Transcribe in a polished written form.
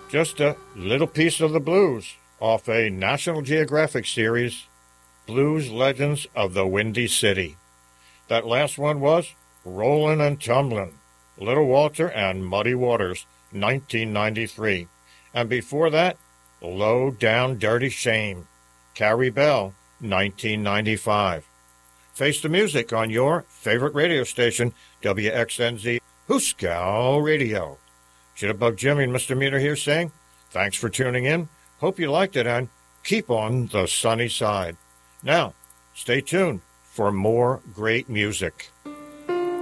Just a little piece of the blues off a National Geographic series, Blues Legends of the Windy City. That last one was Rollin' and Tumblin', Little Walter and Muddy Waters, 1993. And before that, Low Down Dirty Shame, Carrie Bell, 1995. Face the music on your favorite radio station, WXNZ Hooskow Radio. Jitterbug Jimmy and Mr. Meter here saying, thanks for tuning in. Hope you liked it and keep on the sunny side. Now, stay tuned for more great music.